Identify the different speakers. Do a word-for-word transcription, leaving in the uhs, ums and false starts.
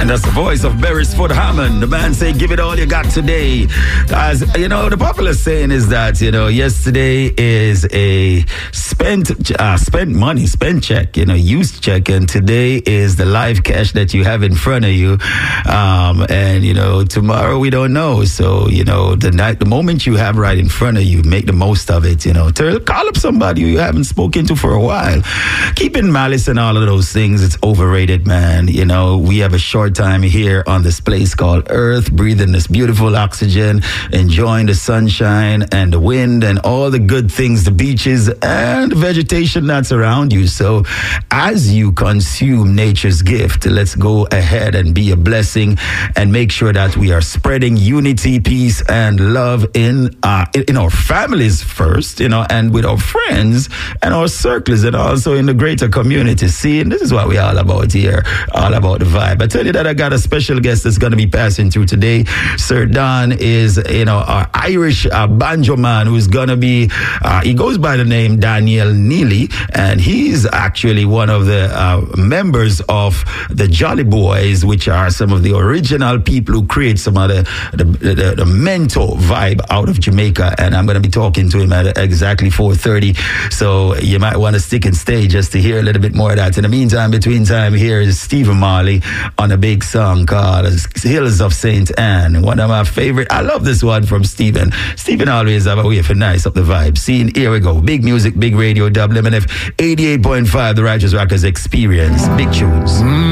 Speaker 1: And that's the voice of Beresford Hammond. The man say, give it all you got today. As you know, the popular saying is that, you know, yesterday is a spent uh, spent money, spent check, you know, used check. And today is the live cash that you have in front of you. Um, and, you know, tomorrow we don't know. So, you know, the night, the moment you have right in front of you, make the most of it, you know. To call up somebody you haven't spoken to for a while. Keeping malice and all of those things, it's overrated, man. You know, we have a short time here on this place called Earth, breathing this beautiful oxygen, enjoying the sunshine and the wind and all the good things, the beaches and the vegetation that's around you. So as you consume nature's gift, let's go ahead and be a blessing and make sure that we are spreading unity, peace, and love in uh, in our families first, you know, and with our friends and our circles, and also in the greater community. See, and this is what we're all about here, all about the vibe. I tell you that I got a special guest that's going to be passing through today. Sir Don is, you know, our Irish uh, banjo man who's going to be, uh, he goes by the name Daniel Neely, and he's actually one of the uh, members of the Jolly Boys, which are some of the original people who create some of the, the, the, the mento vibe out of Jamaica. And I'm going to be talking to him at exactly four thirty. So you might want to stick and stay just to hear a little bit more of that. In the meantime, between time, here is Stephen Marley on a big song called Hills of Saint Anne. One of my favorite. I love this one from Stephen. Stephen always have a way for nice up the vibe. See, here we go. Big music, big radio, W M N F eighty-eight point five, the Righteous Rockers Experience. Big tunes. Mm.